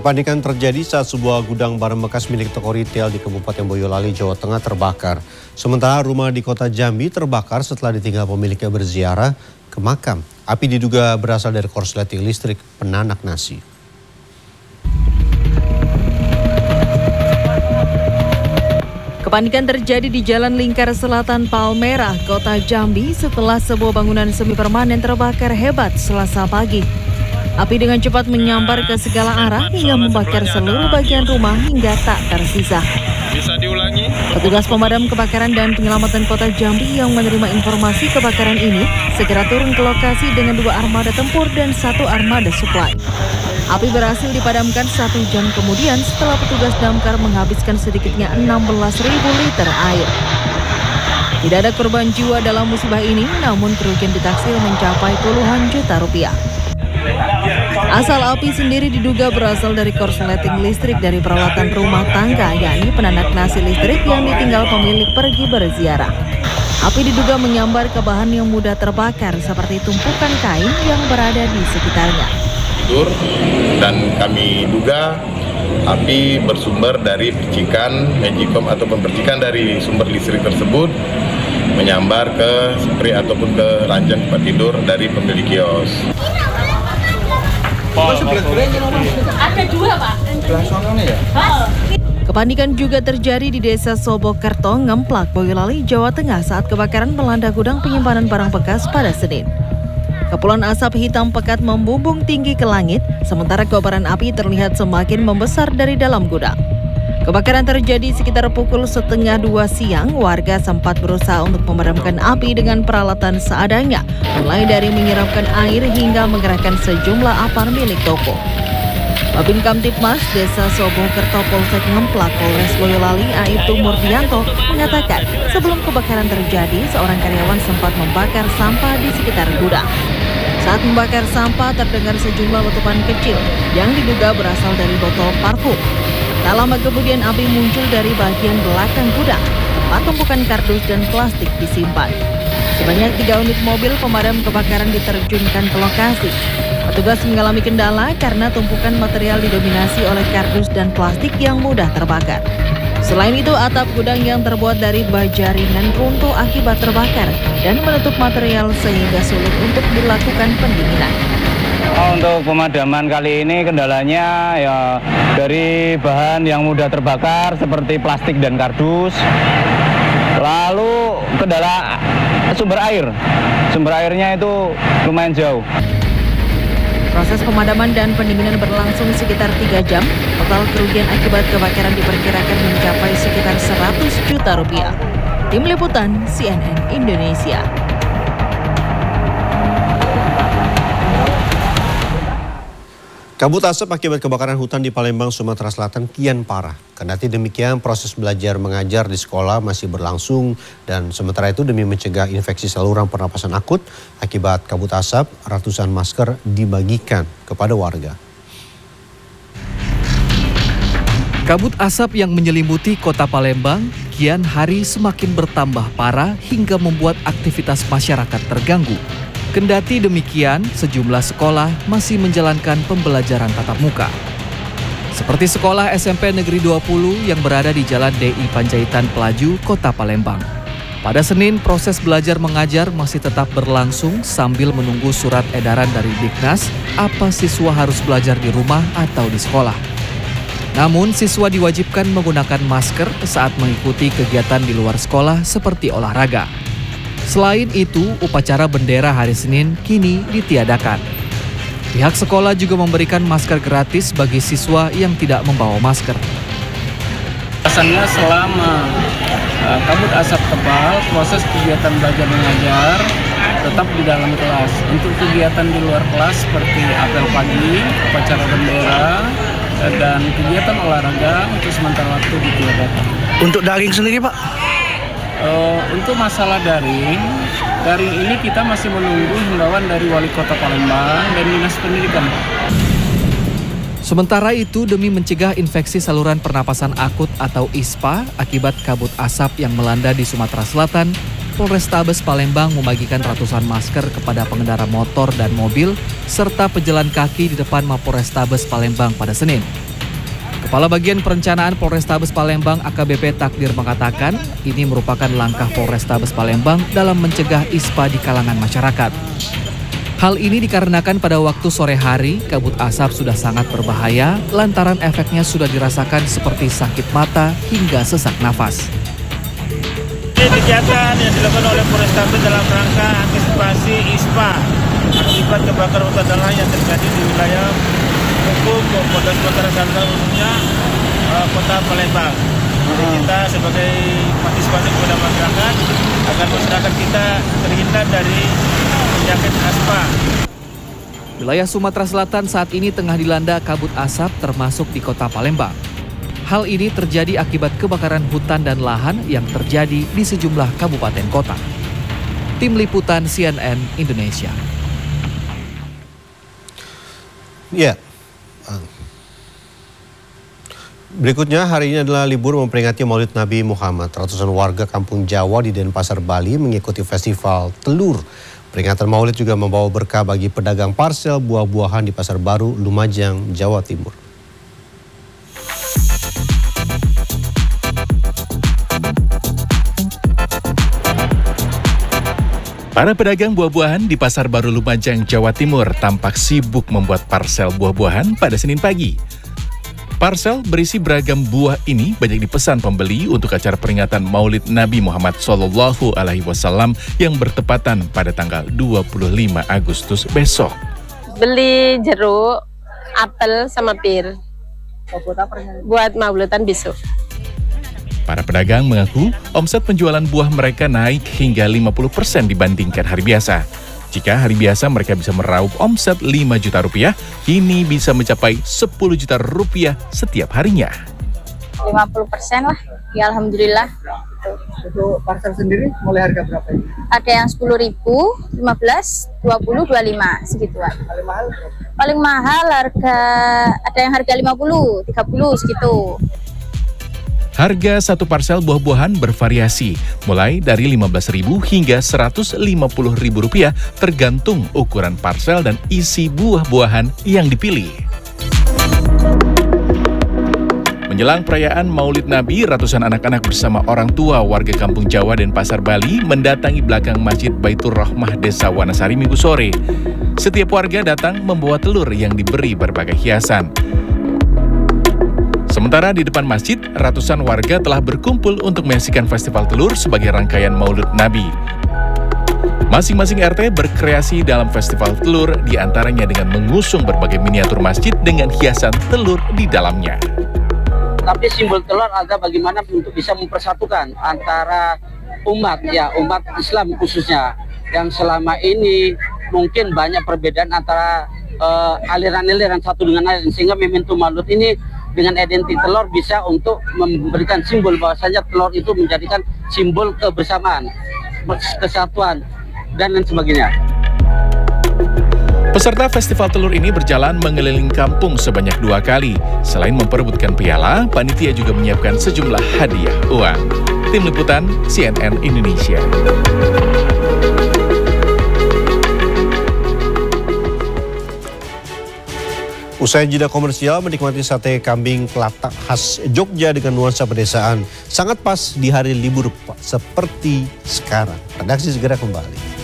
Kepanikan terjadi saat sebuah gudang barang bekas milik toko retail di Kabupaten Boyolali, Jawa Tengah terbakar. Sementara rumah di kota Jambi terbakar setelah ditinggal pemiliknya berziarah ke makam. Api diduga berasal dari korsleting listrik penanak nasi. Kepanikan terjadi di Jalan Lingkar Selatan Palmerah, Kota Jambi setelah sebuah bangunan semi permanen terbakar hebat Selasa pagi. Api dengan cepat menyambar ke segala arah hingga membakar seluruh bagian rumah hingga tak tersisa. Bisa diulangi? Petugas pemadam kebakaran dan penyelamatan Kota Jambi yang menerima informasi kebakaran ini segera turun ke lokasi dengan 2 armada tempur dan 1 armada suplai. Api berhasil dipadamkan 1 jam kemudian setelah petugas damkar menghabiskan sedikitnya 16.000 liter air. Tidak ada korban jiwa dalam musibah ini, namun kerugian ditaksir mencapai puluhan juta rupiah. Asal api sendiri diduga berasal dari korsleting listrik dari peralatan rumah tangga, yakni penanak nasi listrik yang ditinggal pemilik pergi berziarah. Api diduga menyambar ke bahan yang mudah terbakar seperti tumpukan kain yang berada di sekitarnya. Dan kami duga api bersumber dari percikan magicom ataupun percikan dari sumber listrik tersebut menyambar ke spray ataupun ke ranjang tempat tidur dari pemilik kios. Ada 2, Pak. Kepanikan juga terjadi di Desa Sobokerto, Ngemplak, Boyolali, Jawa Tengah saat kebakaran melanda gudang penyimpanan barang bekas pada Senin. Kepulan asap hitam pekat membumbung tinggi ke langit, sementara kobaran api terlihat semakin membesar dari dalam gudang. Kebakaran terjadi sekitar pukul 1:30 siang. Warga sempat berusaha untuk memadamkan api dengan peralatan seadanya, mulai dari menyiramkan air hingga mengerahkan sejumlah apar milik toko. Babin Kamtipmas Desa Sobokerto Polsek Ngemplak Polres Boyolali Aibtu Murdianto mengatakan sebelum kebakaran terjadi seorang karyawan sempat membakar sampah di sekitar gudang. Saat membakar sampah terdengar sejumlah letupan kecil yang diduga berasal dari botol parfum. Tak lama kemudian api muncul dari bagian belakang gudang, tempat tumpukan kardus dan plastik disimpan. Sebanyak 3 unit mobil pemadam kebakaran diterjunkan ke lokasi. Petugas mengalami kendala karena tumpukan material didominasi oleh kardus dan plastik yang mudah terbakar. Selain itu, atap gudang yang terbuat dari baja ringan runtuh akibat terbakar dan menutup material sehingga sulit untuk dilakukan pendinginan. Untuk pemadaman kali ini kendalanya ya dari bahan yang mudah terbakar seperti plastik dan kardus. Lalu kendala sumber air. Sumber airnya itu lumayan jauh. Proses pemadaman dan pendinginan berlangsung sekitar 3 jam. Total kerugian akibat kebakaran diperkirakan mencapai sekitar 100 juta rupiah. Tim Liputan CNN Indonesia. Kabut asap akibat kebakaran hutan di Palembang, Sumatera Selatan kian parah. Kendati demikian, proses belajar mengajar di sekolah masih berlangsung dan sementara itu demi mencegah infeksi saluran pernapasan akut akibat kabut asap, ratusan masker dibagikan kepada warga. Kabut asap yang menyelimuti kota Palembang kian hari semakin bertambah parah hingga membuat aktivitas masyarakat terganggu. Kendati demikian, sejumlah sekolah masih menjalankan pembelajaran tatap muka. Seperti sekolah SMP Negeri 20 yang berada di Jalan DI Panjaitan Pelaju, Kota Palembang. Pada Senin, proses belajar mengajar masih tetap berlangsung sambil menunggu surat edaran dari Diknas apa siswa harus belajar di rumah atau di sekolah. Namun, siswa diwajibkan menggunakan masker saat mengikuti kegiatan di luar sekolah seperti olahraga. Selain itu, upacara bendera hari Senin kini ditiadakan. Pihak sekolah juga memberikan masker gratis bagi siswa yang tidak membawa masker. Alasannya selama kabut asap tebal, proses kegiatan belajar mengajar tetap di dalam kelas. Untuk kegiatan di luar kelas seperti apel pagi, upacara bendera, dan kegiatan olahraga untuk sementara waktu ditiadakan. Untuk daring sendiri, Pak? Untuk masalah daring ini kita masih menunggu himbauan dari Wali Kota Palembang dan Dinas Pendidikan. Sementara itu, demi mencegah infeksi saluran pernapasan akut atau ISPA akibat kabut asap yang melanda di Sumatera Selatan, Polrestabes Palembang membagikan ratusan masker kepada pengendara motor dan mobil serta pejalan kaki di depan Mapolrestabes Palembang pada Senin. Kepala Bagian Perencanaan Polrestabes Palembang AKBP Takdir mengatakan ini merupakan langkah Polrestabes Palembang dalam mencegah ISPA di kalangan masyarakat. Hal ini dikarenakan pada waktu sore hari kabut asap sudah sangat berbahaya lantaran efeknya sudah dirasakan seperti sakit mata hingga sesak nafas. Kegiatan yang dilakukan oleh Polrestabes dalam rangka antisipasi ISPA akibat kebakaran hutan dan lahan yang terjadi di wilayah hukum Polda Sumatera Selatan khususnya Kota Palembang. Jadi kita sebagai partisipasi kepada masyarakat agar masyarakat kita terhindar dari penyakit ISPA. Wilayah Sumatera Selatan saat ini tengah dilanda kabut asap termasuk di Kota Palembang. Hal ini terjadi akibat kebakaran hutan dan lahan yang terjadi di sejumlah kabupaten kota. Tim Liputan CNN Indonesia. Ya. Berikutnya, hari ini adalah libur memperingati Maulid Nabi Muhammad. Ratusan warga Kampung Jawa di Denpasar, Bali mengikuti festival telur. Peringatan Maulid juga membawa berkah bagi pedagang parsel buah-buahan di Pasar Baru, Lumajang, Jawa Timur. Para pedagang buah-buahan di Pasar Baru Lumajang, Jawa Timur tampak sibuk membuat parsel buah-buahan pada Senin pagi. Parsel berisi beragam buah ini banyak dipesan pembeli untuk acara peringatan Maulid Nabi Muhammad SAW yang bertepatan pada tanggal 25 Agustus besok. Beli jeruk, apel, sama pir. Buat maulidan besok. Para pedagang mengaku omset penjualan buah mereka naik hingga 50% dibandingkan hari biasa. Jika hari biasa mereka bisa meraup omset 5 juta rupiah, kini bisa mencapai 10 juta rupiah setiap harinya. 50% lah, ya alhamdulillah. Untuk parsel sendiri mulai harga berapa ini? Ada yang 10.000, 15, 20, 25 segituan. Paling mahal berapa? Paling mahal harga ada yang harga 50, 30 segitu. Harga satu parsel buah-buahan bervariasi, mulai dari Rp15.000 hingga Rp150.000 tergantung ukuran parsel dan isi buah-buahan yang dipilih. Menjelang perayaan Maulid Nabi, ratusan anak-anak bersama orang tua warga Kampung Jawa Denpasar, Bali mendatangi belakang Masjid Baitur Rahmah Desa Wanasari Minggu sore. Setiap warga datang membawa telur yang diberi berbagai hiasan. Sementara di depan masjid, ratusan warga telah berkumpul untuk menyaksikan festival telur sebagai rangkaian Maulid Nabi. Masing-masing RT berkreasi dalam festival telur, diantaranya dengan mengusung berbagai miniatur masjid dengan hiasan telur di dalamnya. Tapi simbol telur ada bagaimana untuk bisa mempersatukan antara umat Islam khususnya, yang selama ini mungkin banyak perbedaan antara aliran-aliran satu dengan lain, sehingga momentum Maulid ini dengan identitas telur bisa untuk memberikan simbol bahwasanya telur itu menjadikan simbol kebersamaan, kesatuan, dan lain sebagainya. Peserta festival telur ini berjalan mengelilingi kampung sebanyak 2 kali. Selain memperebutkan piala, panitia juga menyiapkan sejumlah hadiah uang. Tim Liputan CNN Indonesia. Usai jeda komersial, menikmati sate kambing Kelatak khas Jogja dengan nuansa pedesaan. Sangat pas di hari libur seperti sekarang. Redaksi segera kembali.